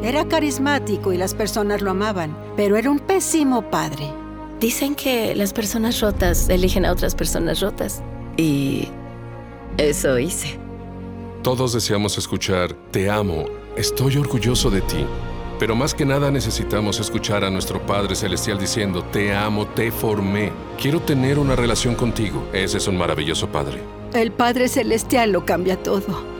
Era carismático y las personas lo amaban, pero era un pésimo padre. Dicen que las personas rotas eligen a otras personas rotas. Y eso hice. Todos deseamos escuchar, te amo, estoy orgulloso de ti. Pero más que nada necesitamos escuchar a nuestro Padre Celestial diciendo, te amo, te formé, quiero tener una relación contigo. Ese es un maravilloso Padre. El Padre Celestial lo cambia todo.